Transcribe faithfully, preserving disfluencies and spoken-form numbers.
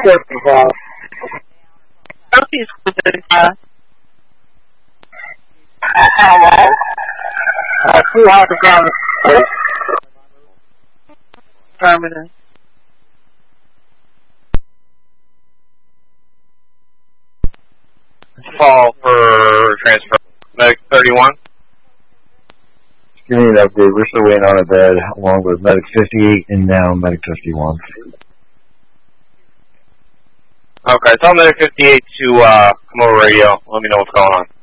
Report involved. Southeast within class. Uh, uh, two hundred down. Permanent. Call for transfer. Medic thirty-one. Give me an update. We're still waiting on a bed, along with Medic fifty-eight and now Medic fifty-one. Okay, tell Medic fifty-eight to uh, come over radio. Let me know what's going on.